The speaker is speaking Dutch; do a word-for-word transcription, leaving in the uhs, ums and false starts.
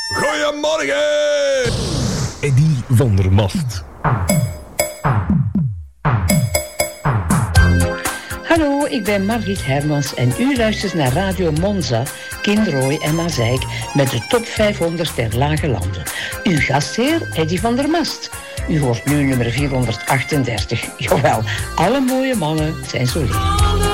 Goeiemorgen! Eddy van der Mast. Hallo, ik ben Margriet Hermans en u luistert naar Radio Monza, Kinrooi en Mazeik met de top vijfhonderd der Lage Landen. Uw gastheer Eddy van der Mast. U hoort nu nummer vierhonderdachtendertig. Jawel, alle mooie mannen zijn zo lief.